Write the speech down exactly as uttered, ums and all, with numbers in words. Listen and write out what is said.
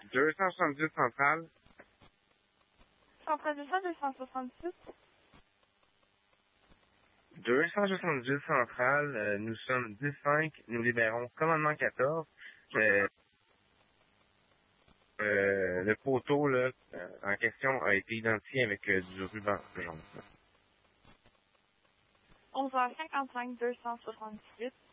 deux cent soixante-dix centrale. Centrale deux cents, deux cent soixante-six. deux cent soixante-dix centrale, euh, nous sommes dix cinq, nous libérons commandement quatorze. Euh, euh, le poteau là, euh, en question a été identifié avec euh, du ruban jaune. onze heures cinquante-cinq, deux cent soixante-huit.